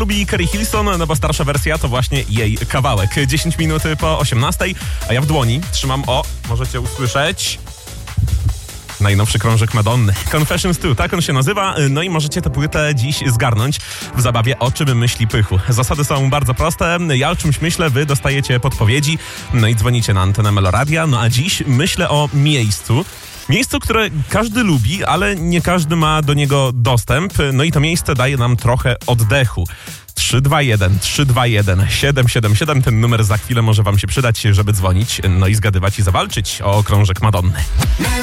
lubi Keri Hilson, no bo starsza wersja to właśnie jej kawałek. 10 minut po 18, a ja w dłoni trzymam, możecie usłyszeć, najnowszy krążek Madonny. Confessions 2, tak on się nazywa. No i możecie tę płytę dziś zgarnąć w zabawie O czym myśli Pychu. Zasady są bardzo proste. Ja o czymś myślę, wy dostajecie podpowiedzi, no i dzwonicie na antenę Meloradia. No a dziś myślę o miejscu, które każdy lubi, ale nie każdy ma do niego dostęp. No i to miejsce daje nam trochę oddechu. 321 777. Ten numer za chwilę może wam się przydać, żeby dzwonić, no i zgadywać i zawalczyć o krążek Madonny.